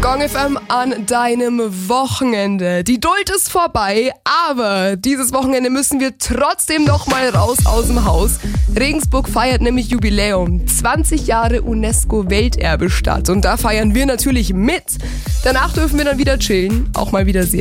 Gong FM an deinem Wochenende. Die Duld ist vorbei, aber dieses Wochenende müssen wir trotzdem noch mal raus aus dem Haus. Regensburg feiert nämlich Jubiläum. 20 Jahre UNESCO-Welterbestadt. Und da feiern wir natürlich mit. Danach dürfen wir dann wieder chillen, auch mal wieder sehen.